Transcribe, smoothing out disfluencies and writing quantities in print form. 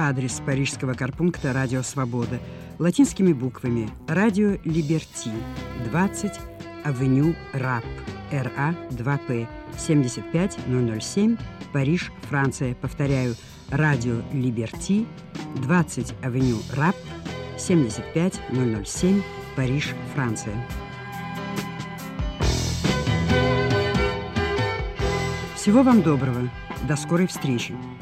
адрес парижского корпункта «Радио Свобода» латинскими буквами «Радио Либерти», 20, авеню Рап, РА 2П, 75007, Париж, Франция. Повторяю, «Радио Либерти», 20, авеню Рап, 75007, Париж, Франция. Всего вам доброго. До скорой встречи.